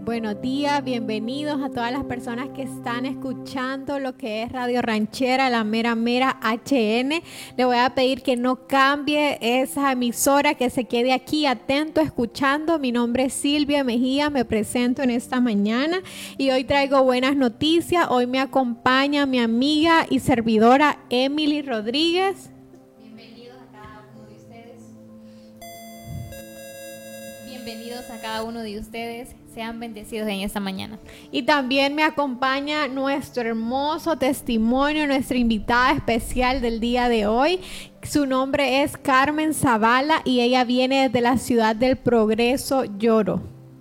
Buenos días, bienvenidos a todas las personas que están escuchando lo que es Radio Ranchera, la mera HN. Le voy a pedir que no cambie esa emisora, que se quede aquí atento escuchando. Mi nombre es Silvia Mejía, me presento en esta mañana y hoy traigo buenas noticias. Hoy me acompaña mi amiga y servidora Emily Rodríguez. Bienvenidos a cada uno de ustedes. Bienvenidos a cada uno de ustedes. Sean bendecidos en esta mañana. Y también me acompaña nuestro hermoso testimonio, nuestra invitada especial del día de hoy. Su nombre es Carmen Zavala y ella viene desde la ciudad del Progreso, Lloro.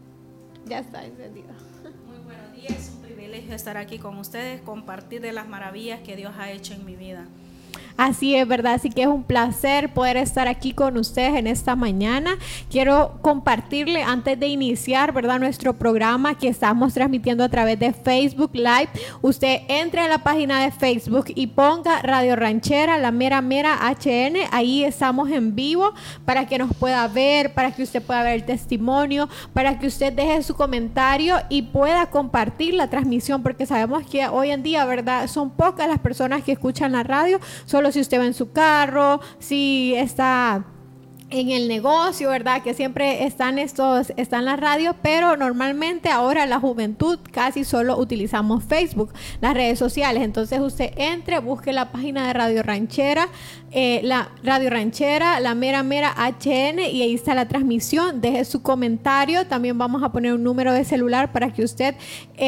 Ya está encendido. Muy buenos días, es un privilegio estar aquí con ustedes, compartir de las maravillas que Dios ha hecho en mi vida. Así es, ¿verdad? Así que es un placer poder estar aquí con ustedes en esta mañana. Quiero compartirle antes de iniciar, ¿verdad?, nuestro programa que estamos transmitiendo a través de Facebook Live. Usted entre a la página de Facebook y ponga Radio Ranchera, la mera HN. Ahí estamos en vivo para que nos pueda ver, para que usted pueda ver el testimonio, para que usted deje su comentario y pueda compartir la transmisión, porque sabemos que hoy en día, ¿verdad?, son pocas las personas que escuchan la radio. Solo si usted va en su carro, si está en el negocio, ¿verdad? Que siempre están la radio, pero normalmente ahora la juventud casi solo utilizamos Facebook, las redes sociales. Entonces usted entre, busque la página de Radio Ranchera, la Radio Ranchera, la mera HN, y ahí está la transmisión. Deje su comentario. También vamos a poner un número de celular para que usted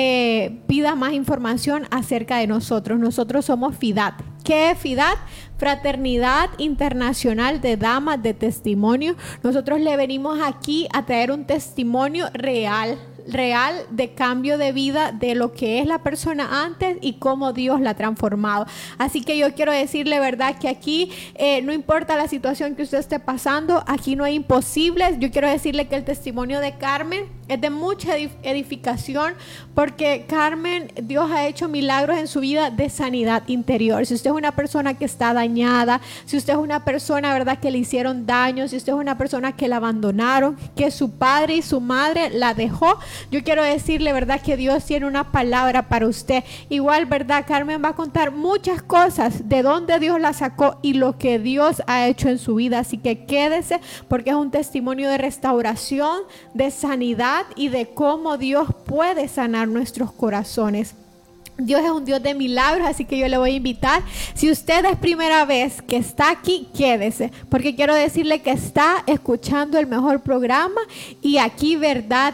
pida más información acerca de nosotros. Nosotros somos FIDAT. ¿Qué es FIDAT? Fraternidad Internacional de Damas de Testimonio. Nosotros le venimos aquí a traer un testimonio real de cambio de vida, de lo que es la persona antes y cómo Dios la ha transformado. Así que yo quiero decirle, verdad, que aquí no importa la situación que usted esté pasando, aquí no hay imposibles. Yo quiero decirle que el testimonio de Carmen es de mucha edificación, porque Carmen, Dios ha hecho milagros en su vida de sanidad interior. Si usted es una persona que está dañada, si usted es una persona, verdad, que le hicieron daño, si usted es una persona que la abandonaron, que su padre y su madre la dejó, yo quiero decirle, verdad, que Dios tiene una palabra para usted. Igual, verdad, Carmen va a contar muchas cosas de dónde Dios la sacó y lo que Dios ha hecho en su vida. Así que quédese, porque es un testimonio de restauración, de sanidad y de cómo Dios puede sanar nuestros corazones. Dios es un Dios de milagros, así que yo le voy a invitar. Si usted es primera vez que está aquí, quédese, porque quiero decirle que está escuchando el mejor programa y aquí, verdad,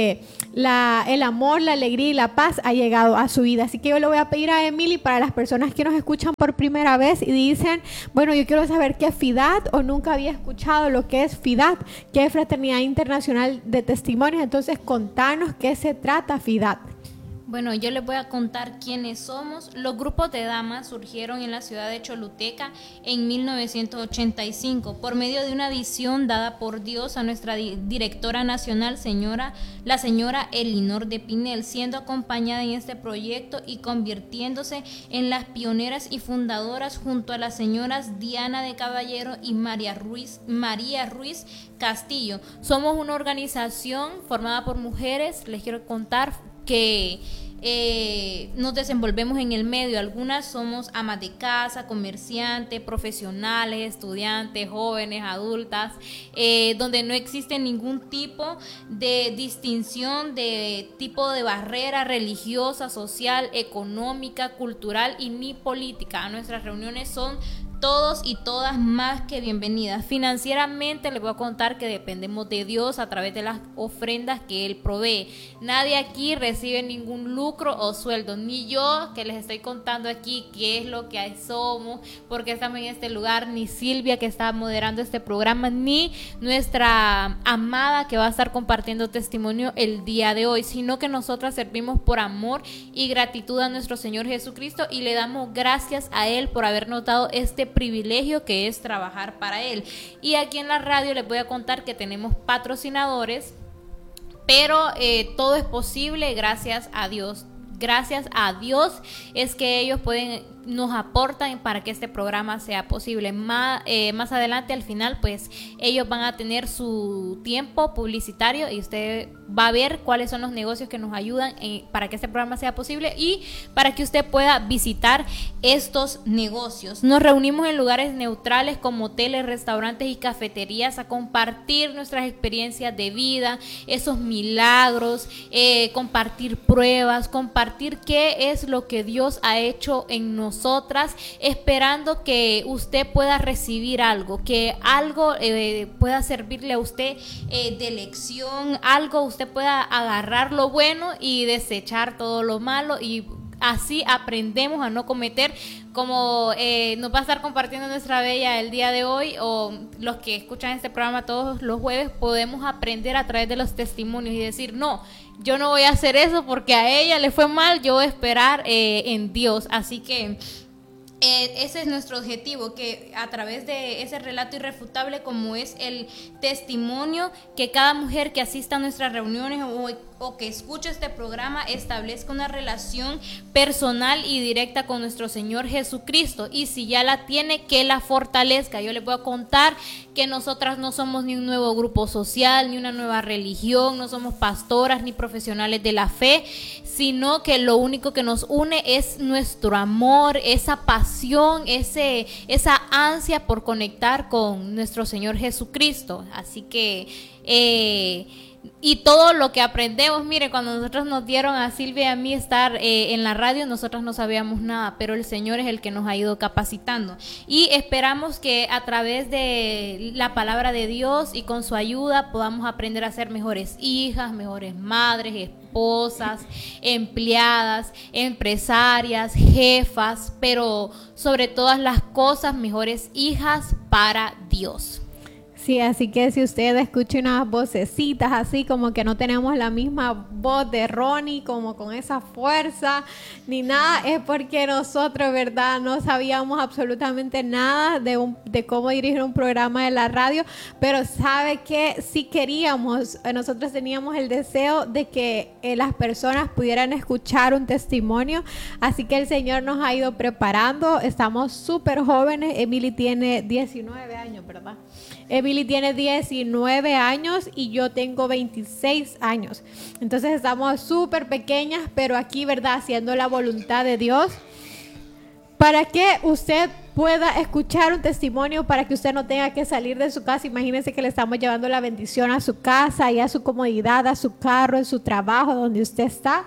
el amor, la alegría y la paz ha llegado a su vida. Así que yo le voy a pedir a Emily, para las personas que nos escuchan por primera vez y dicen, bueno, yo quiero saber qué es FIDAT o nunca había escuchado lo que es FIDAT, que es Fraternidad Internacional de Testimonios. Entonces, contanos qué se trata FIDAT. Bueno, yo les voy a contar quiénes somos. Los grupos de damas surgieron en la ciudad de Choluteca en 1985 por medio de una visión dada por Dios a nuestra directora nacional, la señora Elinor de Pinel, siendo acompañada en este proyecto y convirtiéndose en las pioneras y fundadoras junto a las señoras Diana de Caballero y María Ruiz Castillo. Somos una organización formada por mujeres. Les quiero contar que nos desenvolvemos en el medio. Algunas somos amas de casa, comerciantes, profesionales, estudiantes, jóvenes, adultas, donde no existe ningún tipo de distinción, de tipo de barrera religiosa, social, económica, cultural y ni política. Nuestras reuniones son todos y todas más que bienvenidas. Financieramente les voy a contar que dependemos de Dios a través de las ofrendas que Él provee. Nadie aquí recibe ningún lucro o sueldo, ni yo que les estoy contando aquí qué es lo que somos, porque estamos en este lugar, ni Silvia que está moderando este programa, ni nuestra amada que va a estar compartiendo testimonio el día de hoy, sino que nosotras servimos por amor y gratitud a nuestro Señor Jesucristo y le damos gracias a Él por habernos dado este privilegio que es trabajar para Él. Y aquí en la radio les voy a contar que tenemos patrocinadores, pero todo es posible gracias a Dios. Gracias a Dios es que ellos pueden nos aportan para que este programa sea posible. Más adelante, al final, pues ellos van a tener su tiempo publicitario y usted va a ver cuáles son los negocios que nos ayudan para que este programa sea posible y para que usted pueda visitar estos negocios. Nos reunimos en lugares neutrales como hoteles, restaurantes y cafeterías a compartir nuestras experiencias de vida, esos milagros, compartir pruebas, compartir qué es lo que Dios ha hecho en nosotras, esperando que usted pueda recibir algo, que algo pueda servirle a usted de lección, algo usted pueda agarrar lo bueno y desechar todo lo malo, y así aprendemos a no cometer, como nos va a estar compartiendo nuestra bella el día de hoy, o los que escuchan este programa todos los jueves, podemos aprender a través de los testimonios y decir, no, yo no voy a hacer eso porque a ella le fue mal, yo voy a esperar en Dios. Así que ese es nuestro objetivo, que a través de ese relato irrefutable como es el testimonio, que cada mujer que asista a nuestras reuniones o que escuche este programa establezca una relación personal y directa con nuestro Señor Jesucristo, y si ya la tiene, que la fortalezca. Yo les voy a contar que nosotras no somos ni un nuevo grupo social, ni una nueva religión, no somos pastoras ni profesionales de la fe, sino que lo único que nos une es nuestro amor, esa pasión, esa ansia por conectar con nuestro Señor Jesucristo. Así que y todo lo que aprendemos, mire, cuando nosotros nos dieron a Silvia y a mí estar en la radio, nosotros no sabíamos nada, pero el Señor es el que nos ha ido capacitando, y esperamos que a través de la palabra de Dios y con su ayuda podamos aprender a ser mejores hijas, mejores madres, esposas, empleadas, empresarias, jefas, pero sobre todas las cosas, mejores hijas para Dios. Sí, así que si usted escucha unas vocecitas así como que no tenemos la misma voz de Ronnie, como con esa fuerza ni nada, es porque nosotros, ¿verdad?, no sabíamos absolutamente nada de cómo dirigir un programa de la radio, pero sabe que sí queríamos, nosotros teníamos el deseo de que las personas pudieran escuchar un testimonio, así que el Señor nos ha ido preparando. Estamos súper jóvenes. Emily tiene 19 años, ¿verdad? Emily tiene 19 años y yo tengo 26 años. Entonces estamos súper pequeñas, pero aquí, ¿verdad?, haciendo la voluntad de Dios para que usted pueda escuchar un testimonio, para que usted no tenga que salir de su casa. Imagínense que le estamos llevando la bendición a su casa y a su comodidad, a su carro, en su trabajo, donde usted está.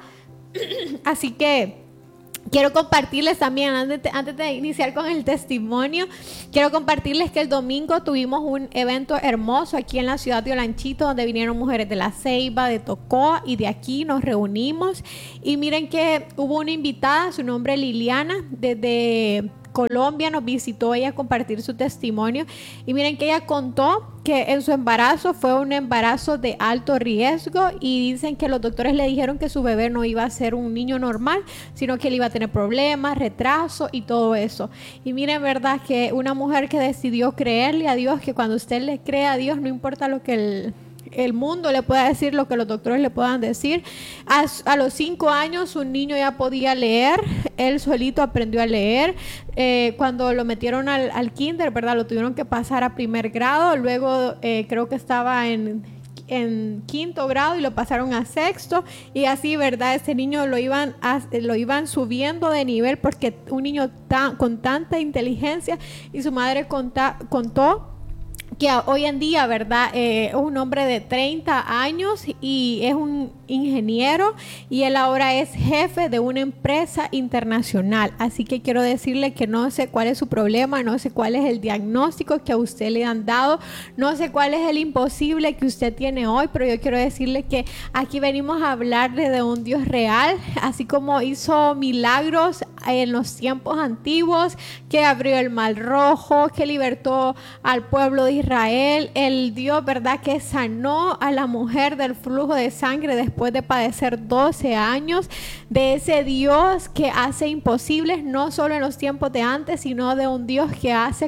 Así que quiero compartirles también, antes de iniciar con el testimonio, quiero compartirles que el domingo tuvimos un evento hermoso aquí en la ciudad de Olanchito, donde vinieron mujeres de La Ceiba, de Tocoa, y de aquí nos reunimos. Y miren que hubo una invitada, su nombre es Liliana, desde Colombia nos visitó ella a compartir su testimonio, y miren que ella contó que en su embarazo fue un embarazo de alto riesgo, y dicen que los doctores le dijeron que su bebé no iba a ser un niño normal, sino que él iba a tener problemas, retraso y todo eso. Y miren, verdad, que una mujer que decidió creerle a Dios, que cuando usted le cree a Dios, no importa lo que el mundo le pueda decir, lo que los doctores le puedan decir. A los 5 años un niño ya podía leer, él solito aprendió a leer. Cuando lo metieron al kinder, ¿verdad?, lo tuvieron que pasar a primer grado, luego creo que estaba en quinto grado y lo pasaron a sexto, y así, ¿verdad?, ese niño lo iban subiendo de nivel, porque un niño con tanta inteligencia. Y su madre contó que hoy en día, ¿verdad?, es un hombre de 30 años y es un ingeniero, y él ahora es jefe de una empresa internacional. Así que quiero decirle que no sé cuál es su problema, no sé cuál es el diagnóstico que a usted le han dado, no sé cuál es el imposible que usted tiene hoy, pero yo quiero decirle que aquí venimos a hablarle de un Dios real, así como hizo milagros en los tiempos antiguos, que abrió el Mar Rojo, que libertó al pueblo de Israel, el Dios, ¿verdad?, que sanó a la mujer del flujo de sangre después de padecer 12 años, de ese Dios que hace imposibles, no solo en los tiempos de antes, sino de un Dios que hace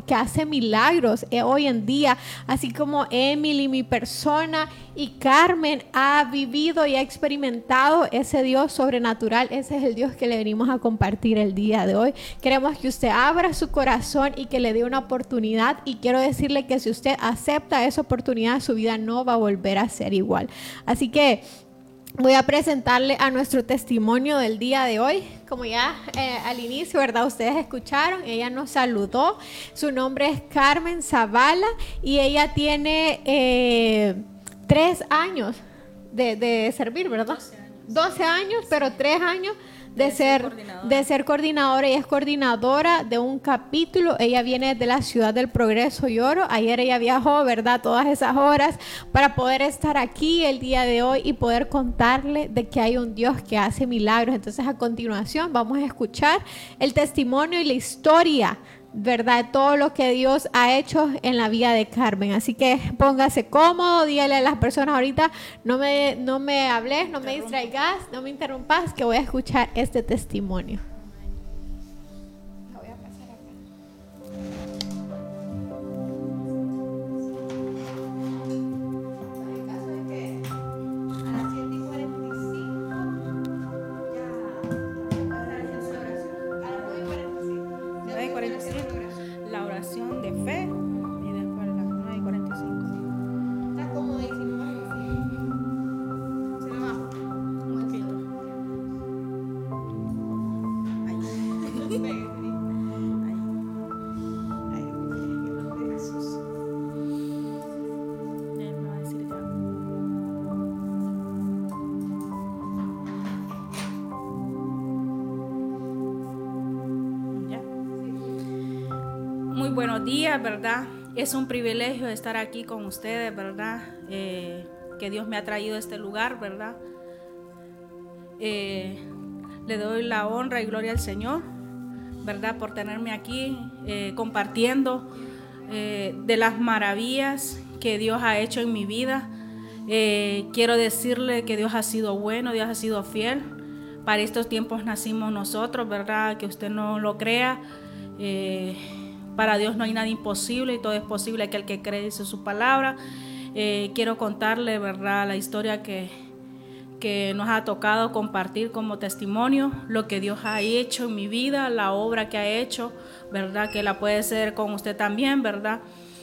que hace milagros hoy en día, así como Emily, mi persona, y Carmen ha vivido y ha experimentado ese Dios sobrenatural. Ese es el Dios que le venimos a compartir el día de hoy. Queremos que usted abra su corazón y que le dé una oportunidad, y quiero decirle que si usted acepta esa oportunidad, su vida no va a volver a ser igual. Así que voy a presentarle a nuestro testimonio del día de hoy. Como ya al inicio, ¿verdad? Ustedes escucharon, ella nos saludó. Su nombre es Carmen Zavala y ella tiene 3 años de servir, ¿verdad? 12 años, pero 3 años de ser coordinadora. Ella es coordinadora de un capítulo. Ella viene de la ciudad del Progreso y Oro. Ayer ella viajó, ¿verdad?, todas esas horas para poder estar aquí el día de hoy y poder contarle de que hay un Dios que hace milagros. Entonces, a continuación vamos a escuchar el testimonio y la historia, ¿verdad?, todo lo que Dios ha hecho en la vida de Carmen. Así que póngase cómodo, dígale a las personas ahorita, no me hables, no me distraigas, no me interrumpas, que voy a escuchar este testimonio. Voy a pasar acá. En caso de que a las 7:45 ya va a realizar su oración, a las 9:45 la oración de fe y después las 9:45. está comodísimo. Se me va un poquito. Jesús. Él me va a decir ya. Ya. Muy buenos días, ¿verdad? Es un privilegio estar aquí con ustedes, ¿verdad? Que Dios me ha traído a este lugar, ¿verdad? Le doy la honra y gloria al Señor, ¿verdad?, por tenerme aquí compartiendo de las maravillas que Dios ha hecho en mi vida. Quiero decirle que Dios ha sido bueno, Dios ha sido fiel. Para estos tiempos nacimos nosotros, ¿verdad? Que usted no lo crea. Para Dios no hay nada imposible y todo es posible aquel que cree, dice su palabra. Quiero contarle, ¿verdad?, la historia que nos ha tocado compartir como testimonio, lo que Dios ha hecho en mi vida, la obra que ha hecho, ¿verdad?, que la puede hacer con usted también, ¿verdad?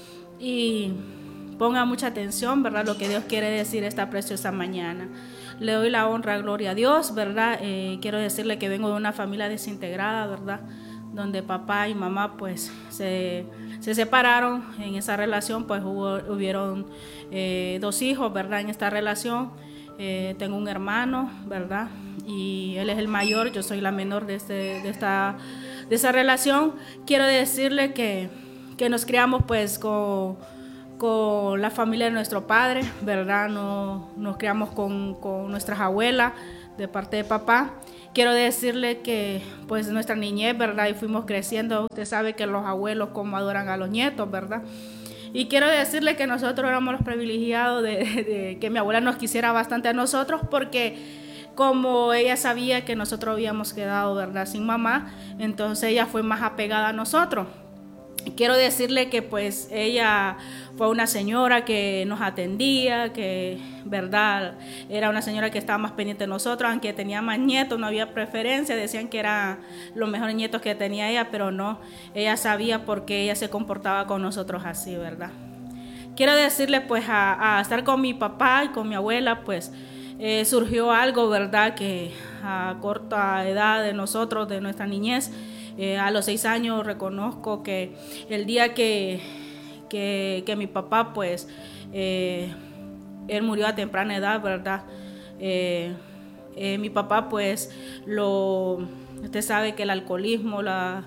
Y ponga mucha atención, ¿verdad?, lo que Dios quiere decir esta preciosa mañana. Le doy la honra, gloria a Dios, ¿verdad? Quiero decirle que vengo de una familia desintegrada, ¿verdad?, donde papá y mamá pues se separaron. En esa relación pues hubieron 2 hijos, ¿verdad? En esta relación tengo un hermano, ¿verdad? Y él es el mayor, yo soy la menor de esa relación. Quiero decirle que nos criamos pues con la familia de nuestro padre, ¿verdad? Nos criamos con nuestras abuelas de parte de papá. Quiero decirle que pues nuestra niñez, ¿verdad?, y fuimos creciendo. Usted sabe que los abuelos como adoran a los nietos, ¿verdad? Y quiero decirle que nosotros éramos los privilegiados de que mi abuela nos quisiera bastante a nosotros, porque como ella sabía que nosotros habíamos quedado, ¿verdad?, sin mamá, entonces ella fue más apegada a nosotros. Quiero decirle que pues ella fue una señora que nos atendía, que, ¿verdad?, era una señora que estaba más pendiente de nosotros, aunque tenía más nietos, no había preferencia, decían que eran los mejores nietos que tenía ella, pero no, ella sabía por qué ella se comportaba con nosotros así, ¿verdad? Quiero decirle pues a estar con mi papá y con mi abuela, pues surgió algo, ¿verdad?, que a corta edad de nosotros, de nuestra niñez, a los 6 años reconozco que el día que mi papá pues él murió a temprana edad, ¿verdad? Mi papá pues usted sabe que el alcoholismo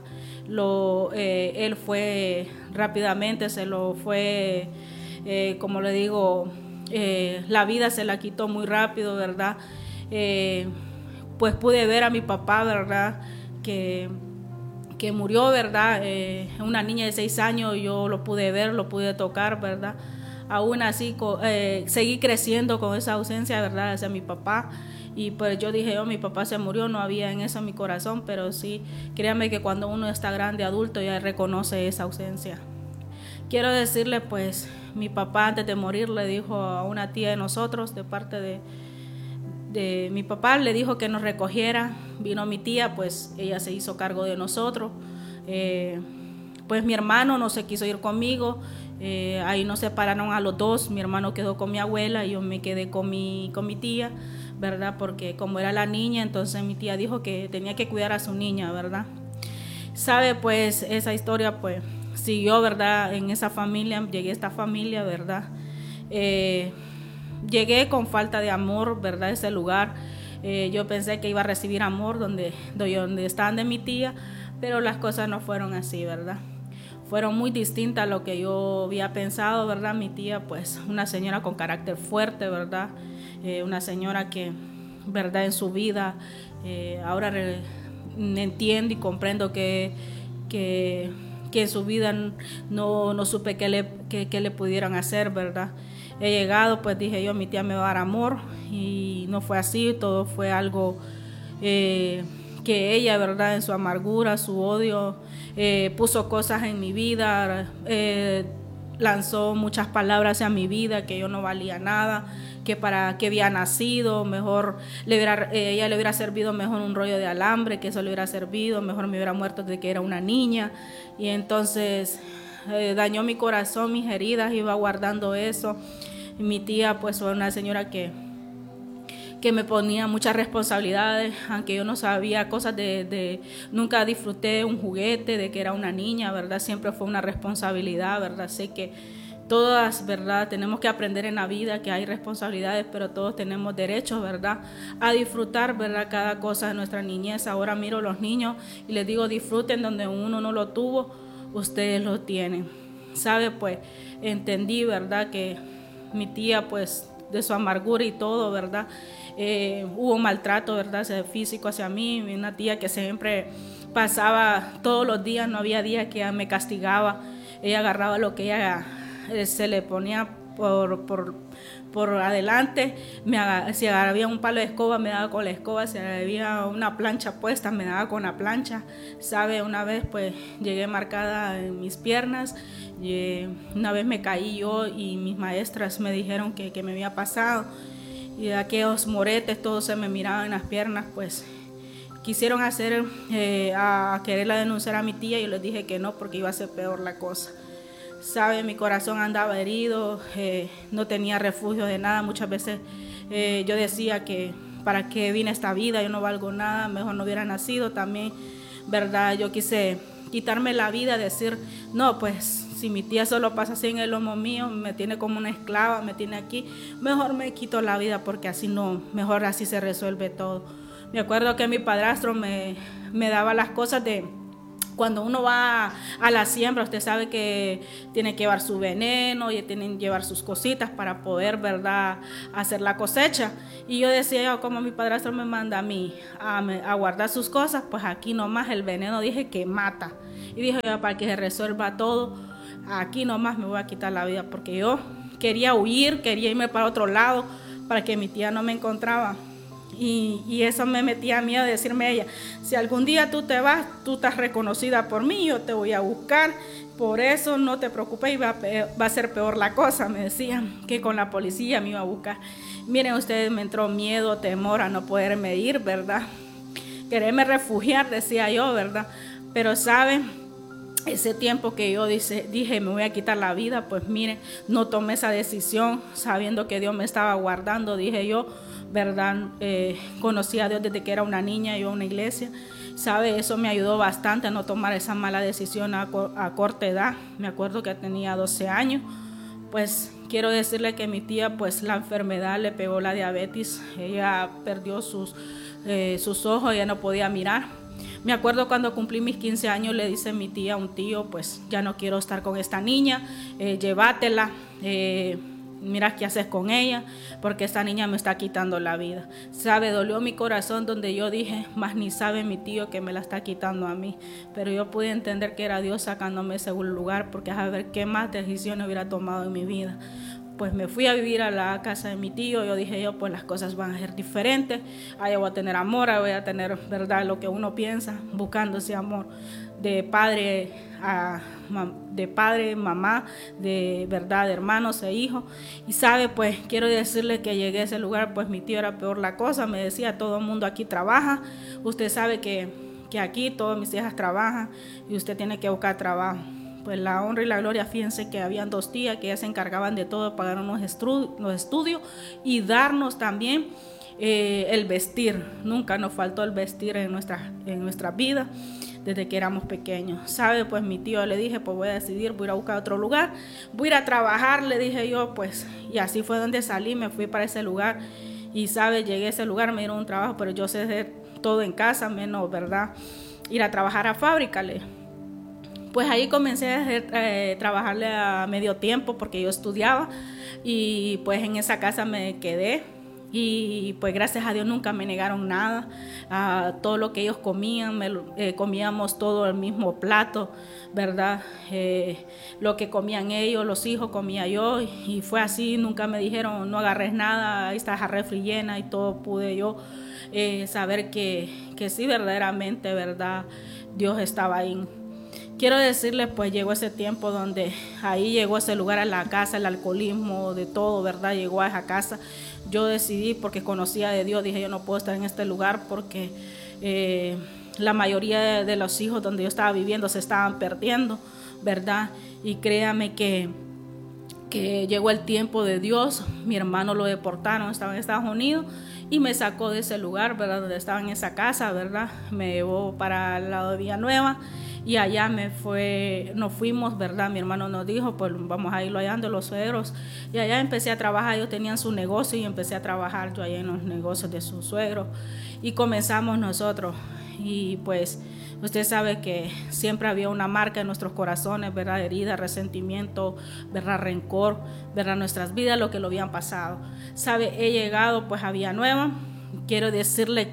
él fue rápidamente, se lo fue, como le digo, la vida se la quitó muy rápido, ¿verdad? Pues pude ver a mi papá, ¿verdad?, que murió, ¿verdad? Una niña de 6 años, yo lo pude ver, lo pude tocar, ¿verdad? Aún así seguí creciendo con esa ausencia, ¿verdad?, hacia mi papá. Y pues yo dije, mi papá se murió, no había en eso en mi corazón, pero sí, créanme que cuando uno está grande, adulto, ya reconoce esa ausencia. Quiero decirle, pues, mi papá antes de morir le dijo a una tía de nosotros, de parte de mi papá, le dijo que nos recogiera. Vino mi tía, pues ella se hizo cargo de nosotros. Pues mi hermano no se quiso ir conmigo, ahí nos separaron a los dos. Mi hermano quedó con mi abuela y yo me quedé con mi tía, ¿verdad? Porque como era la niña, entonces mi tía dijo que tenía que cuidar a su niña, ¿verdad? Sabe, pues esa historia pues siguió, ¿verdad? En esa familia, llegué a esta familia, ¿verdad? Llegué con falta de amor, ¿verdad? A ese lugar. Yo pensé que iba a recibir amor donde estaban de mi tía, pero las cosas no fueron así, ¿verdad? Fueron muy distintas a lo que yo había pensado, ¿verdad? Mi tía, pues, una señora con carácter fuerte, ¿verdad? Una señora que, ¿verdad? En su vida, ahora entiendo y comprendo que en su vida no supe qué le pudieran hacer, ¿verdad? He llegado, pues dije yo, mi tía me va a dar amor, y no fue así. Todo fue algo que ella, ¿verdad? En su amargura, su odio, puso cosas en mi vida, lanzó muchas palabras hacia mi vida, que yo no valía nada, que para qué había nacido, mejor ella le hubiera servido mejor un rollo de alambre, que eso le hubiera servido, mejor me hubiera muerto desde que era una niña. Y entonces dañó mi corazón, mis heridas, iba guardando eso. Y mi tía pues fue una señora que me ponía muchas responsabilidades, aunque yo no sabía cosas nunca disfruté un juguete, de que era una niña, ¿verdad? Siempre fue una responsabilidad, ¿verdad? Sé que todas, ¿verdad? Tenemos que aprender en la vida que hay responsabilidades, pero todos tenemos derechos, ¿verdad? A disfrutar, ¿verdad? Cada cosa de nuestra niñez. Ahora miro a los niños y les digo, disfruten donde uno no lo tuvo, ustedes lo tienen. ¿Sabe? Pues entendí, ¿verdad? Que mi tía, pues, de su amargura y todo, ¿verdad? Hubo maltrato, ¿verdad? Físico hacia mí. Una tía que siempre pasaba todos los días, no había día que ella me castigaba. Ella agarraba lo que ella se le ponía por adelante. Si había un palo de escoba, me daba con la escoba. Si había una plancha puesta, me daba con la plancha. ¿Sabe? Una vez pues llegué marcada en mis piernas. Una vez me caí yo y mis maestras me dijeron que me había pasado, y de aquellos moretes todos se me miraban en las piernas. Pues quisieron hacer a quererla denunciar a mi tía, y yo les dije que no, porque iba a ser peor la cosa. ¿Sabe? Mi corazón andaba herido, no tenía refugio de nada. Muchas veces yo decía que para qué vine a esta vida, yo no valgo nada, mejor no hubiera nacido. También, ¿verdad? Yo quise quitarme la vida, decir, no, pues si mi tía solo pasa así en el lomo mío, me tiene como una esclava, me tiene aquí, mejor me quito la vida, porque así no, mejor así se resuelve todo. Me acuerdo que mi padrastro me daba las cosas de cuando uno va a la siembra. Usted sabe que tiene que llevar su veneno y tienen que llevar sus cositas para poder, ¿verdad?, hacer la cosecha. Y yo decía, como mi padrastro me manda a mí a guardar sus cosas, pues aquí nomás el veneno dije que mata. Y dije, para que se resuelva todo, aquí nomás me voy a quitar la vida, porque yo quería huir, quería irme para otro lado, para que mi tía no me encontraba. Y eso me metía miedo, de decirme a ella, si algún día tú te vas, tú estás reconocida por mí, yo te voy a buscar, por eso no te preocupes, y va a ser peor la cosa, me decían, que con la policía me iba a buscar. Miren ustedes, me entró miedo, temor a no poderme ir, ¿verdad? Quererme refugiar, decía yo, ¿verdad? Pero saben, ese tiempo que yo dije me voy a quitar la vida, pues miren, no tomé esa decisión sabiendo que Dios me estaba guardando. Dije yo, ¿verdad? Conocí a Dios desde que era una niña, yo a una iglesia. ¿Sabe? Eso me ayudó bastante a no tomar esa mala decisión a corta edad. Me acuerdo que tenía 12 años. Pues quiero decirle que mi tía, pues la enfermedad le pegó la diabetes. Ella perdió sus ojos, ella no podía mirar. Me acuerdo cuando cumplí mis 15 años, le dice mi tía a un tío, pues ya no quiero estar con esta niña, llévatela, mira qué haces con ella, porque esta niña me está quitando la vida. ¿Sabe? Dolió mi corazón, donde yo dije, más ni sabe mi tío que me la está quitando a mí. Pero yo pude entender que era Dios sacándome de ese lugar, porque a ver qué más decisiones hubiera tomado en mi vida. pues me fui a vivir a la casa de mi tío. Yo dije, pues las cosas van a ser diferentes, allá voy a tener amor, allá voy a tener, verdad, lo que uno piensa, buscando ese amor de padre, mamá, de verdad, de hermanos e hijos. Y sabe, pues quiero decirle que llegué a ese lugar, pues mi tío era peor la cosa, me decía, todo el mundo aquí trabaja, usted sabe que aquí todas mis hijas trabajan y usted tiene que buscar trabajo. Pues la honra y la gloria, fíjense que habían 2 tías que ellas se encargaban de todo, pagarnos los estudios y darnos también el vestir. Nunca nos faltó el vestir en nuestra vida desde que éramos pequeños. ¿Sabe? Pues mi tío, le dije, pues voy a decidir, voy a ir a buscar otro lugar, voy a ir a trabajar, le dije yo, pues, y así fue donde salí, me fui para ese lugar. Y sabe, llegué a ese lugar, me dieron un trabajo, pero yo sé hacer todo en casa, menos, ¿verdad?, ir a trabajar a fábrica. Pues ahí comencé a trabajarle a medio tiempo porque yo estudiaba, y pues en esa casa me quedé. Y pues gracias a Dios nunca me negaron nada. Todo lo que ellos comían, comíamos todo el mismo plato, ¿verdad? Lo que comían ellos, los hijos, comía yo. Y fue así, nunca me dijeron no agarres nada, ahí está la refri llena, y todo pude yo saber que sí, verdaderamente, ¿verdad?, Dios estaba ahí. Quiero decirles, pues llegó ese tiempo donde ahí llegó ese lugar, a la casa, el alcoholismo, de todo, ¿verdad? Llegó a esa casa. Yo decidí, porque conocía de Dios, dije, yo no puedo estar en este lugar porque la mayoría de los hijos donde yo estaba viviendo se estaban perdiendo, ¿verdad? Y créame que llegó el tiempo de Dios. Mi hermano lo deportaron, estaba en Estados Unidos, y me sacó de ese lugar, ¿verdad?, donde estaba en esa casa, ¿verdad? Me llevó para el lado de Villanueva. Y allá nos fuimos, ¿verdad? Mi hermano nos dijo, pues vamos a irlo allá de los suegros. Y allá empecé a trabajar, ellos tenían su negocio y empecé a trabajar yo allá en los negocios de sus suegros. Y comenzamos nosotros. Y pues usted sabe que siempre había una marca en nuestros corazones, ¿verdad? Herida, resentimiento, ¿verdad? Rencor, ¿verdad? Nuestras vidas, lo que lo habían pasado. ¿Sabe? He llegado pues a Villanueva. Quiero decirle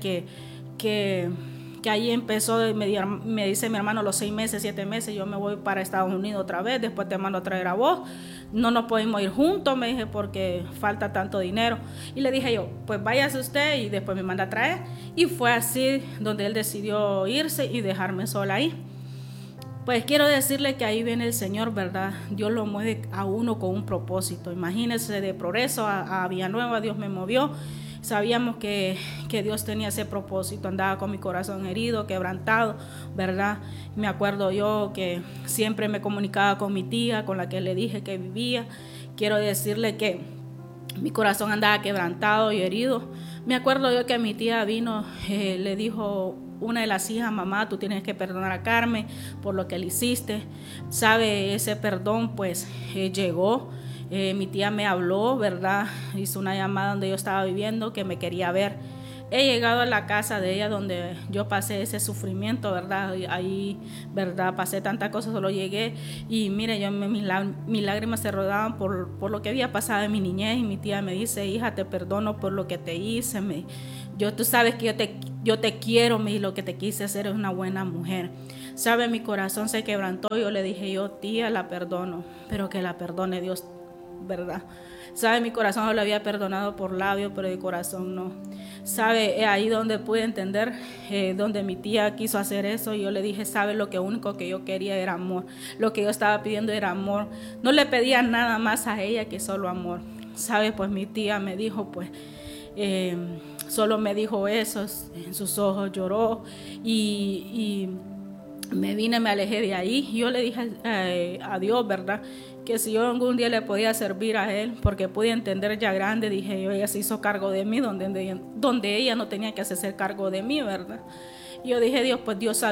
que ahí empezó, me dice mi hermano, los 6 meses, 7 meses, yo me voy para Estados Unidos otra vez, después te mando a traer a vos, no nos podemos ir juntos, me dije, porque falta tanto dinero. Y le dije yo, pues váyase usted y después me manda a traer. Y fue así donde él decidió irse y dejarme sola ahí. Pues quiero decirle que ahí viene el Señor, ¿verdad? Dios lo mueve a uno con un propósito. Imagínense, de Progreso a Villanueva Dios me movió. Sabíamos que Dios tenía ese propósito. Andaba con mi corazón herido, quebrantado, ¿verdad? Me acuerdo yo que siempre me comunicaba con mi tía, con la que le dije que vivía. Quiero decirle que mi corazón andaba quebrantado y herido. Me acuerdo yo que mi tía vino, le dijo una de las hijas, mamá, tú tienes que perdonar a Carmen por lo que le hiciste. ¿Sabe? Ese perdón pues llegó. Mi tía me habló, ¿verdad? Hizo una llamada donde yo estaba viviendo, que me quería ver. He llegado a la casa de ella donde yo pasé ese sufrimiento, ¿verdad? Ahí, ¿verdad? Pasé tantas cosas, solo llegué y mire, mis lágrimas se rodaban por lo que había pasado en mi niñez. Y mi tía me dice, hija, te perdono por lo que te hice. Tú sabes que yo te quiero, y lo que te quise hacer es una buena mujer. ¿Sabe? Mi corazón se quebrantó. Yo le dije, yo, tía, la perdono, pero que la perdone Dios, ¿verdad? ¿Sabe? Mi corazón no lo había perdonado por labios, pero de corazón no. ¿Sabe? Ahí donde pude entender, donde mi tía quiso hacer eso, y yo le dije, ¿sabe? Lo único que yo quería era amor. Lo que yo estaba pidiendo era amor. No le pedía nada más a ella que solo amor. ¿Sabe? Pues mi tía me dijo, pues, solo me dijo eso, en sus ojos lloró, y me vine, me alejé de ahí. Yo le dije a Dios, ¿verdad?, que si yo algún día le podía servir a Él, porque pude entender ya grande, dije yo, ella se hizo cargo de mí donde ella no tenía que hacerse cargo de mí, ¿verdad? Y yo dije, Dios, pues Dios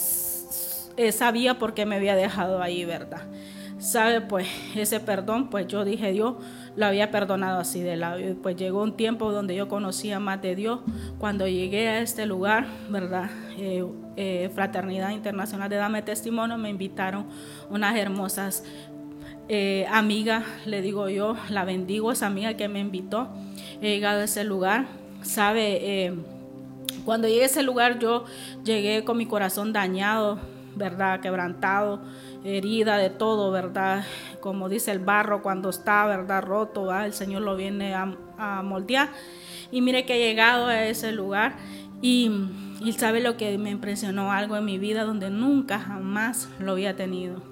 sabía por qué me había dejado ahí, ¿verdad? ¿Sabe? Pues ese perdón, pues yo dije, Dios lo había perdonado así de labio. Y pues llegó un tiempo donde yo conocía más de Dios. Cuando llegué a este lugar, ¿verdad? Fraternidad Internacional de Dame Testimonio, me invitaron unas hermosas amigas, le digo yo, la bendigo, esa amiga que me invitó. He llegado a ese lugar, ¿sabe? Cuando llegué a ese lugar yo llegué con mi corazón dañado, ¿verdad? Quebrantado, herida de todo, ¿verdad? Como dice el barro cuando está, ¿verdad? Roto, ¿verdad? El Señor lo viene a moldear. Y mire que he llegado a ese lugar y sabe lo que me impresionó, algo en mi vida donde nunca jamás lo había tenido.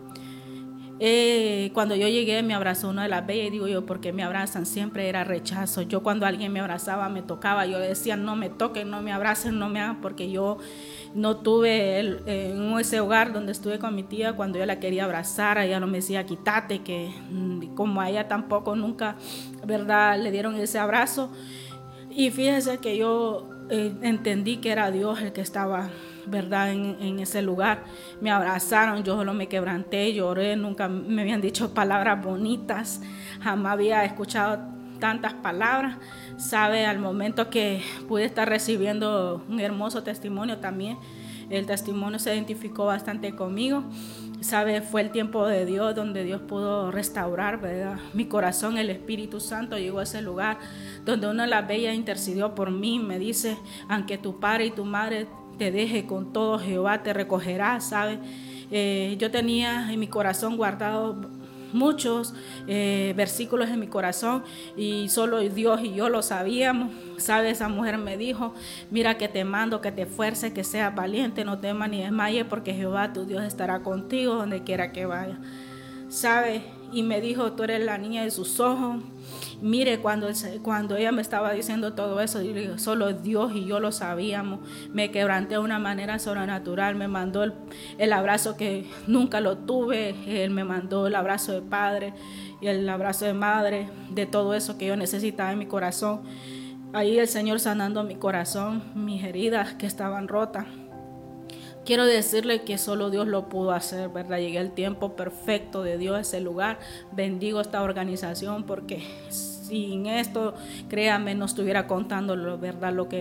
Cuando yo llegué me abrazó una de las bellas y digo yo, ¿por qué me abrazan? Siempre era rechazo. Yo cuando alguien me abrazaba, me tocaba, yo decía, no me toquen, no me abracen, no me hagan, porque yo no tuve en ese hogar donde estuve con mi tía, cuando yo la quería abrazar, ella no me decía, quítate, que como a ella tampoco nunca, ¿verdad?, le dieron ese abrazo. Y fíjese que yo entendí que era Dios el que estaba, ¿verdad?, en ese lugar. Me abrazaron, yo solo me quebranté, lloré, nunca me habían dicho palabras bonitas, jamás había escuchado tantas palabras. Sabe, al momento que pude estar recibiendo un hermoso testimonio también, el testimonio se identificó bastante conmigo. Sabe, fue el tiempo de Dios donde Dios pudo restaurar, ¿verdad?, mi corazón. El Espíritu Santo llegó a ese lugar donde una de las bellas intercedió por mí. Me dice, aunque tu padre y tu madre te deje, con todo Jehová te recogerá. ¿Sabe? Yo tenía en mi corazón guardado muchos versículos en mi corazón y solo Dios y yo lo sabíamos. ¿Sabe? Esa mujer me dijo, mira que te mando que te esfuerces, que seas valiente, no temas ni desmayes, porque Jehová tu Dios estará contigo donde quiera que vaya. ¿Sabe? Y me dijo, tú eres la niña de sus ojos. Mire, cuando ella me estaba diciendo todo eso, yo le digo, solo Dios y yo lo sabíamos. Me quebranté de una manera sobrenatural. Me mandó el abrazo que nunca lo tuve. Él me mandó el abrazo de padre y el abrazo de madre, de todo eso que yo necesitaba en mi corazón. Ahí el Señor sanando mi corazón, mis heridas que estaban rotas. Quiero decirle que solo Dios lo pudo hacer, ¿verdad? Llegué al tiempo perfecto de Dios a ese lugar. Bendigo esta organización porque sin esto, créame, no estuviera contando, ¿verdad?, lo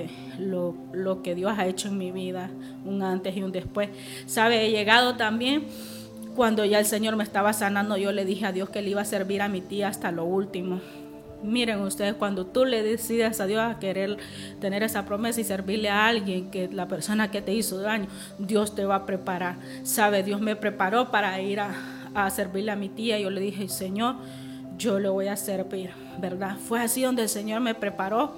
que Dios ha hecho en mi vida, un antes y un después. ¿Sabe? He llegado también, cuando ya el Señor me estaba sanando, yo le dije a Dios que le iba a servir a mi tía hasta lo último. Miren ustedes, cuando tú le decides a Dios a querer tener esa promesa y servirle a alguien, que la persona que te hizo daño, Dios te va a preparar. ¿Sabe? Dios me preparó para ir a servirle a mi tía. Yo le dije, Señor, yo le voy a servir, ¿verdad? Fue así donde el Señor me preparó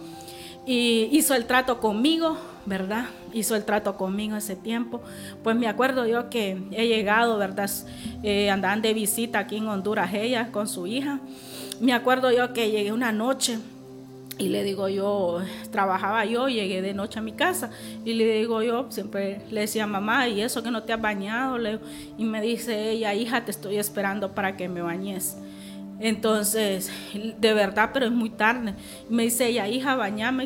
y hizo el trato conmigo, ¿verdad? Hizo el trato conmigo ese tiempo. Pues me acuerdo yo que he llegado, ¿verdad? Andaban de visita aquí en Honduras ella con su hija. Me acuerdo yo que llegué una noche y le digo yo, trabajaba yo, llegué de noche a mi casa y le digo yo, siempre le decía, mamá, ¿y eso que no te has bañado? Y me dice ella, hija, te estoy esperando para que me bañes. Entonces, de verdad, pero es muy tarde. Me dice ella, hija, bañame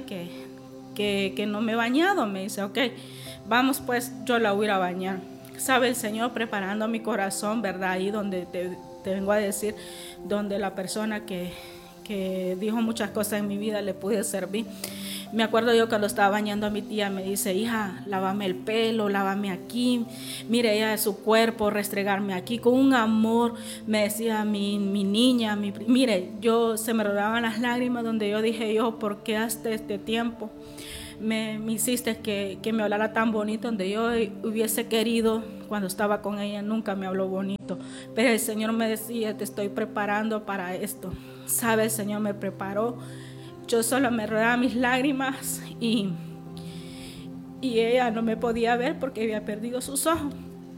que no me he bañado. Me dice, ok, vamos pues, yo la voy a ir a bañar. Sabe, el Señor preparando mi corazón, ¿verdad? Ahí donde te vengo a decir, donde la persona que dijo muchas cosas en mi vida le pude servir. Me acuerdo yo cuando estaba bañando a mi tía, me dice, hija, lávame el pelo, lávame aquí, mire ella de su cuerpo, restregarme aquí, con un amor, me decía mi niña, mire, yo se me rodaban las lágrimas, donde yo dije yo, ¿por qué hasta este tiempo me hiciste que me hablara tan bonito? Donde yo hubiese querido, cuando estaba con ella, nunca me habló bonito, pero el Señor me decía, te estoy preparando para esto. ¿Sabe? El Señor me preparó. Yo solo me rodaba mis lágrimas y ella no me podía ver porque había perdido sus ojos.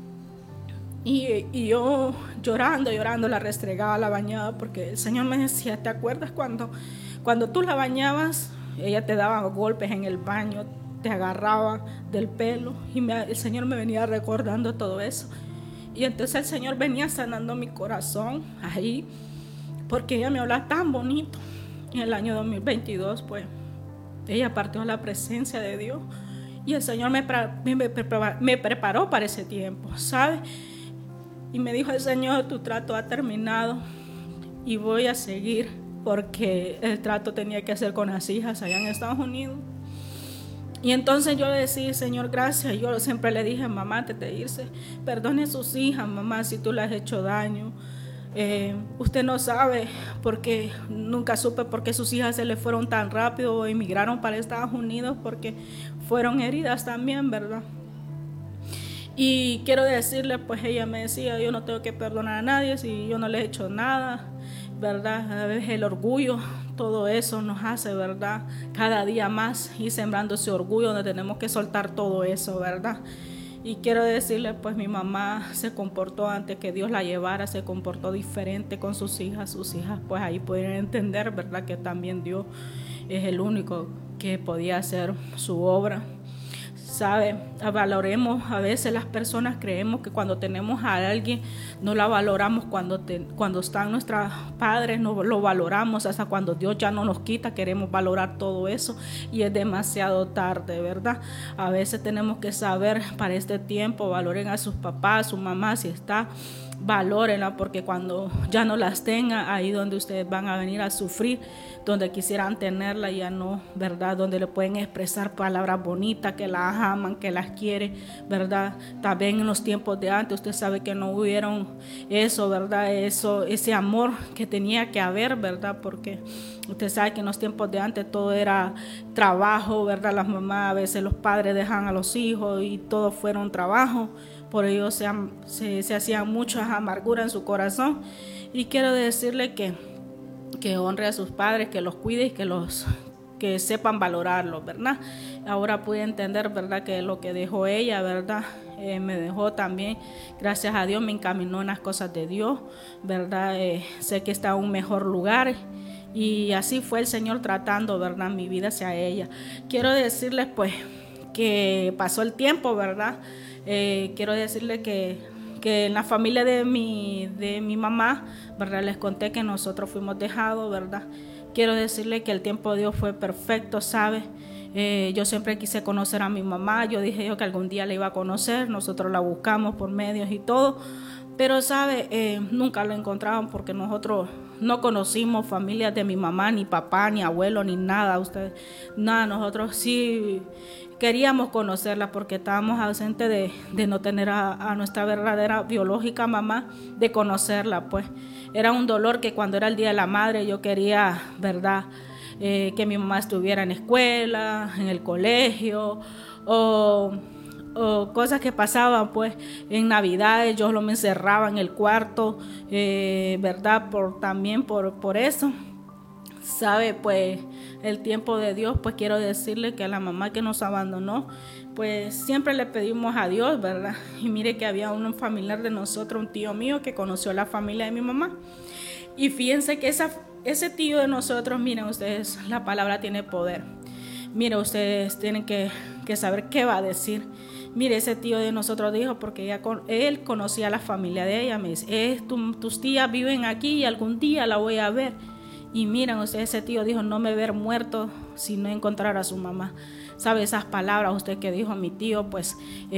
Y yo llorando, la restregaba, la bañaba, porque el Señor me decía, ¿te acuerdas cuando tú la bañabas? Ella te daba golpes en el baño, te agarraba del pelo y el Señor me venía recordando todo eso. Y entonces el Señor venía sanando mi corazón ahí, porque ella me hablaba tan bonito. En el año 2022, pues, ella partió a la presencia de Dios y el Señor me preparó para ese tiempo, ¿sabe? Y me dijo el Señor, tu trato ha terminado y voy a seguir, porque el trato tenía que hacer con las hijas allá en Estados Unidos. Y entonces yo le decía, Señor, gracias. Yo siempre le dije, mamá, antes de irse, perdone a sus hijas, mamá, si tú le has hecho daño. Usted no sabe, porque nunca supe por qué sus hijas se le fueron tan rápido o emigraron para Estados Unidos, porque fueron heridas también, ¿verdad? Y quiero decirle, pues ella me decía, yo no tengo que perdonar a nadie si yo no le he hecho nada, ¿verdad? A veces el orgullo, todo eso nos hace, ¿verdad? Cada día más ir sembrando ese orgullo donde tenemos que soltar todo eso, ¿verdad? Y quiero decirle, pues mi mamá se comportó antes que Dios la llevara, se comportó diferente con sus hijas pues ahí pueden entender, ¿verdad? Que también Dios es el único que podía hacer su obra. ¿Sabe? Valoremos, a veces las personas creemos que cuando tenemos a alguien no la valoramos, cuando están nuestros padres no lo valoramos, hasta cuando Dios ya no nos quita queremos valorar todo eso y es demasiado tarde, ¿verdad? A veces tenemos que saber para este tiempo, valoren a sus papás, a su mamá, si está, valórenla, porque cuando ya no las tenga, ahí donde ustedes van a venir a sufrir, donde quisieran tenerla, ya no, ¿verdad? Donde le pueden expresar palabras bonitas, que las aman, que las quieren, ¿verdad? También en los tiempos de antes, usted sabe que no hubieron eso, ¿verdad? Ese amor que tenía que haber, ¿verdad? Porque usted sabe que en los tiempos de antes todo era trabajo, ¿verdad? Las mamás, a veces los padres dejan a los hijos y todo fueron trabajo. Por ello se hacían muchas amarguras en su corazón. Y quiero decirle que honre a sus padres, que los cuide y que sepan valorarlos, ¿verdad? Ahora pude entender, ¿verdad? Que lo que dejó ella, ¿verdad? Me dejó también, gracias a Dios, me encaminó en las cosas de Dios, ¿verdad? Sé que está en un mejor lugar. Y así fue el Señor tratando, ¿verdad? Mi vida hacia ella. Quiero decirles, pues, que pasó el tiempo, ¿verdad? Quiero decirle que en la familia de mi mamá, ¿verdad? Les conté que nosotros fuimos dejados, ¿verdad? Quiero decirle que el tiempo de Dios fue perfecto, ¿sabe? Yo siempre quise conocer a mi mamá, yo dije que algún día la iba a conocer, nosotros la buscamos por medios y todo, pero, ¿sabe? Nunca la encontraban porque nosotros no conocimos familias de mi mamá, ni papá, ni abuelo, ni nada, nosotros sí queríamos conocerla porque estábamos ausentes de no tener a nuestra verdadera biológica mamá, de conocerla, pues. Era un dolor que cuando era el Día de la Madre yo quería, ¿verdad? Que mi mamá estuviera en escuela, en el colegio, o cosas que pasaban, pues, en Navidades, yo me encerraba en el cuarto, ¿verdad? También por eso. ¿Sabe? Pues el tiempo de Dios, pues quiero decirle que a la mamá que nos abandonó, pues siempre le pedimos a Dios, ¿verdad? Y mire que había un familiar de nosotros, un tío mío que conoció la familia de mi mamá. Y fíjense que ese tío de nosotros, miren ustedes, la palabra tiene poder. Miren, ustedes tienen que saber qué va a decir. Mire, ese tío de nosotros dijo, porque él conocía a la familia de ella, me dice, tus tías viven aquí y algún día la voy a ver. Y miren, ese tío dijo, no me ver muerto si no encontrar a su mamá. ¿Sabe? Esas palabras usted que dijo mi tío, pues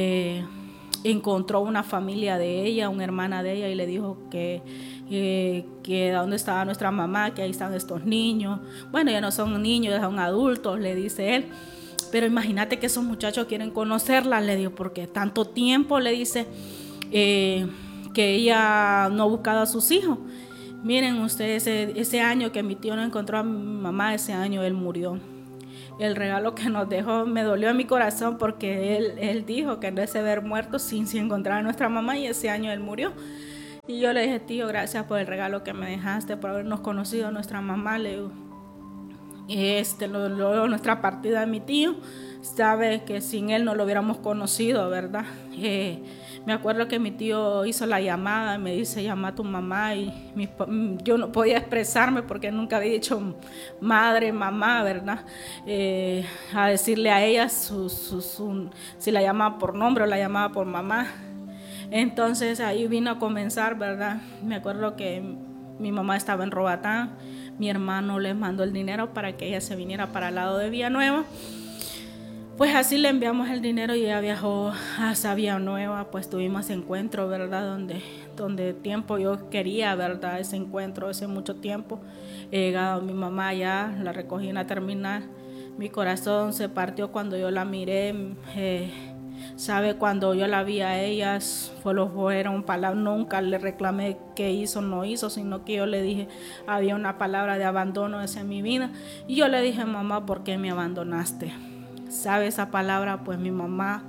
encontró una familia de ella, una hermana de ella, y le dijo que dónde estaba nuestra mamá, que ahí están estos niños. Bueno, ya no son niños, ya son adultos, le dice él. Pero imagínate que esos muchachos quieren conocerla, le digo, porque tanto tiempo, le dice, que ella no ha buscado a sus hijos. Miren ustedes, ese año que mi tío no encontró a mi mamá, ese año él murió. El regalo que nos dejó me dolió en mi corazón porque él dijo que no es de ver muerto sin encontrar a nuestra mamá, y ese año él murió. Y yo le dije, tío, gracias por el regalo que me dejaste, por habernos conocido a nuestra mamá, le digo. Nuestra partida de mi tío, sabe que sin él no lo hubiéramos conocido, ¿verdad? Me acuerdo que mi tío hizo la llamada, me dice, llama a tu mamá, y yo no podía expresarme porque nunca había dicho madre, mamá, ¿verdad? A decirle a ella si la llamaba por nombre o la llamaba por mamá. Entonces ahí vino a comenzar, ¿verdad? Me acuerdo que mi mamá estaba en Roatán, mi hermano les mandó el dinero para que ella se viniera para el lado de Villanueva. Pues así le enviamos el dinero y ella viajó hasta Villanueva, pues tuvimos ese encuentro, ¿verdad? Donde tiempo yo quería, ¿verdad? Ese encuentro, ese mucho tiempo. He llegado a mi mamá allá, la recogí en la terminal. Mi corazón se partió cuando yo la miré. ¿Sabe? Cuando yo la vi a ellas, fueron palabras, nunca le reclamé qué hizo, no hizo, sino que yo le dije, había una palabra de abandono en mi vida. Y yo le dije, mamá, ¿por qué me abandonaste? ¿Sabe? Esa palabra, pues mi mamá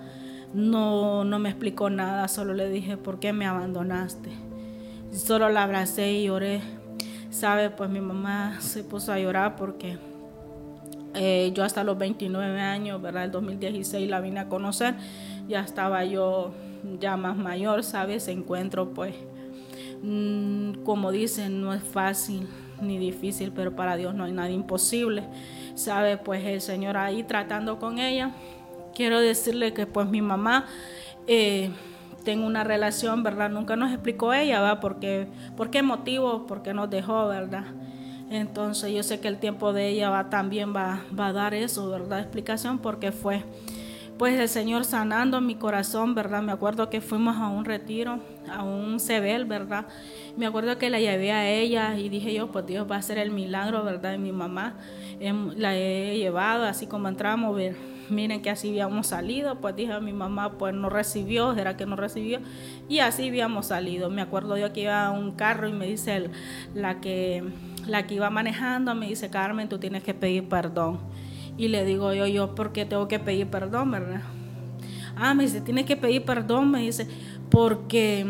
no me explicó nada, solo le dije, ¿por qué me abandonaste? Solo la abracé y lloré. Sabe, pues mi mamá se puso a llorar porque yo hasta los 29 años, ¿verdad? El 2016 la vine a conocer, ya estaba yo ya más mayor, ¿sabes? Ese encuentro, pues, como dicen, no es fácil ni difícil, pero para Dios no hay nada imposible, ¿sabe? Pues el Señor ahí tratando con ella. Quiero decirle que pues mi mamá, tengo una relación, ¿verdad? Nunca nos explicó ella, ¿verdad? ¿Por qué motivo? ¿Por qué nos dejó, verdad? Entonces yo sé que el tiempo de ella también va a dar eso, ¿verdad? Explicación, porque fue pues el Señor sanando mi corazón, ¿verdad? Me acuerdo que fuimos a un retiro, a un CEBEL, ¿verdad? Me acuerdo que la llevé a ella y dije yo, pues Dios va a hacer el milagro, ¿verdad? Y mi mamá la he llevado, así como entramos, miren que así habíamos salido, pues dije a mi mamá, pues no recibió, ¿será que no recibió? Y así habíamos salido. Me acuerdo yo que iba a un carro y me dice la que iba manejando, me dice, Carmen, tú tienes que pedir perdón. Y le digo yo, ¿por qué tengo que pedir perdón, verdad? Me dice, tienes que pedir perdón, me dice, porque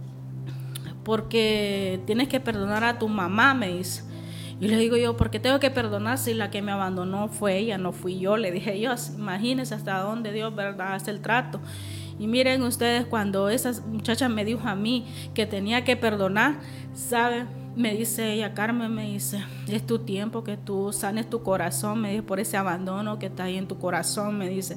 tienes que perdonar a tu mamá, me dice. Y le digo yo, ¿por qué tengo que perdonar si la que me abandonó fue ella, no fui yo? Le dije yo, imagínense hasta dónde Dios, ¿verdad?, hace el trato. Y miren ustedes, cuando esa muchacha me dijo a mí que tenía que perdonar, ¿sabe? Me dice ella, Carmen, me dice, es tu tiempo que tú sanes tu corazón, me dice, por ese abandono que está ahí en tu corazón, me dice,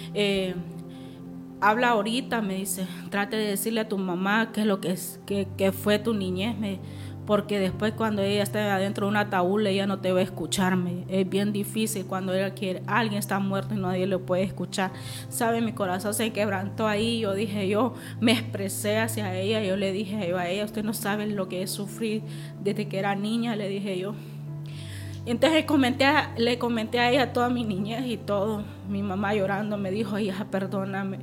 habla ahorita, me dice, trate de decirle a tu mamá qué es lo que fue tu niñez, porque después cuando ella está adentro de un ataúd, ella no te va a escucharme. Es bien difícil cuando alguien está muerto y nadie le puede escuchar. Sabe, mi corazón se quebrantó ahí. Yo dije, yo me expresé hacia ella. Yo le dije a ella, usted no sabe lo que es sufrir desde que era niña, le dije yo. Entonces le comenté a ella toda mi niñez y todo. Mi mamá llorando me dijo, hija, perdóname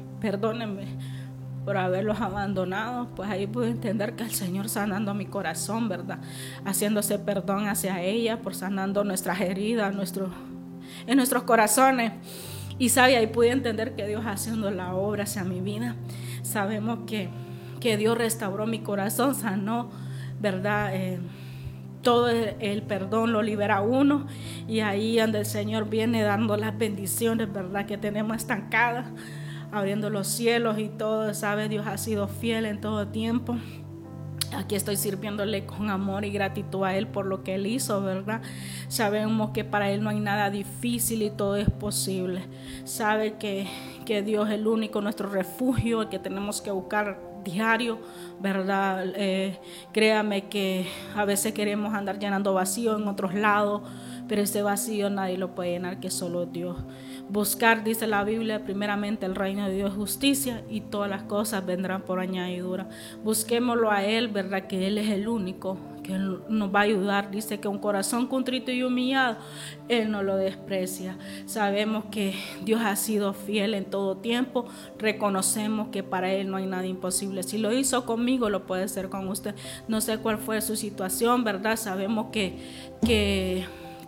por haberlos abandonado. Pues ahí pude entender que el Señor sanando mi corazón, ¿verdad? Haciéndose perdón hacia ella, por sanando nuestras heridas en nuestros corazones. Y sabe, ahí pude entender que Dios haciendo la obra hacia mi vida. Sabemos que Dios restauró mi corazón, sanó, ¿verdad? Todo el perdón lo libera uno. Y ahí donde el Señor viene dando las bendiciones, ¿verdad?, que tenemos estancadas, abriendo los cielos y todo, ¿sabe? Dios ha sido fiel en todo tiempo. Aquí estoy sirviéndole con amor y gratitud a Él por lo que Él hizo, ¿verdad? Sabemos que para Él no hay nada difícil y todo es posible. Sabe que Dios es el único, nuestro refugio, el que tenemos que buscar diario, ¿verdad? Créame que a veces queremos andar llenando vacío en otros lados, pero ese vacío nadie lo puede llenar, que solo Dios. Buscar, dice la Biblia, primeramente el reino de Dios, justicia, y todas las cosas vendrán por añadidura. Busquémoslo a Él, ¿verdad? Que Él es el único que nos va a ayudar. Dice que un corazón contrito y humillado, Él no lo desprecia. Sabemos que Dios ha sido fiel en todo tiempo. Reconocemos que para Él no hay nada imposible. Si lo hizo conmigo, lo puede hacer con usted. No sé cuál fue su situación, ¿verdad? Sabemos que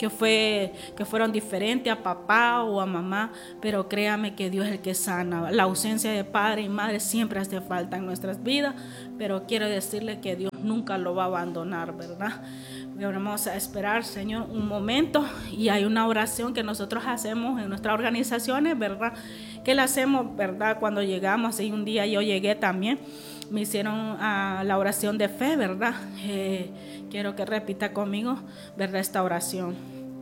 fueron diferentes a papá o a mamá, pero créame que Dios es el que sana. La ausencia de padre y madre siempre hace falta en nuestras vidas, pero quiero decirle que Dios nunca lo va a abandonar, ¿verdad? Vamos a esperar, Señor, un momento, y hay una oración que nosotros hacemos en nuestras organizaciones, ¿verdad? Que la hacemos, ¿verdad? Cuando llegamos, y un día yo llegué también, me hicieron la oración de fe, ¿verdad? Quiero que repita conmigo, ¿verdad?, esta oración.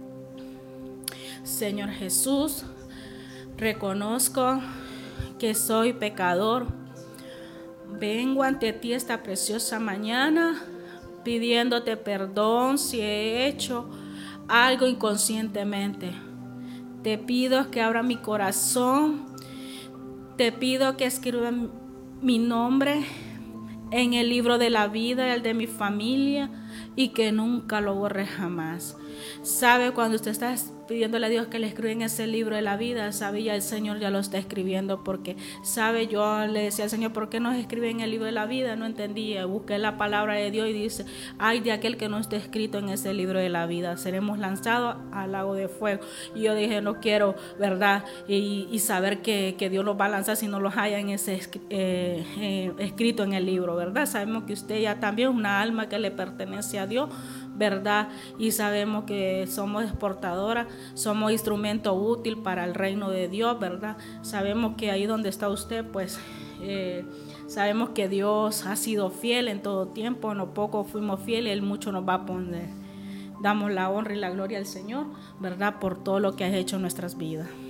Señor Jesús, reconozco que soy pecador. Vengo ante ti esta preciosa mañana pidiéndote perdón si he hecho algo inconscientemente. Te pido que abra mi corazón. Te pido que escriba mi nombre en el libro de la vida, el de mi familia, y que nunca lo borre jamás. Sabe, cuando usted está pidiéndole a Dios que le escriba en ese libro de la vida, sabe, ya el Señor ya lo está escribiendo, porque sabe, yo le decía al Señor, ¿por qué no escribe en el libro de la vida? No entendía, busqué la palabra de Dios y dice, ay de aquel que no esté escrito en ese libro de la vida, seremos lanzados al lago de fuego. Y yo dije, no quiero, ¿verdad? Y saber que Dios los va a lanzar si no los haya en ese escrito en el libro, ¿verdad? Sabemos que usted ya también es una alma que le pertenece a Dios, ¿verdad? Y sabemos que somos exportadoras, somos instrumento útil para el reino de Dios, ¿verdad? Sabemos que ahí donde está usted, pues sabemos que Dios ha sido fiel en todo tiempo, en lo poco fuimos fieles, Él mucho nos va a poner. Damos la honra y la gloria al Señor, ¿verdad? Por todo lo que has hecho en nuestras vidas.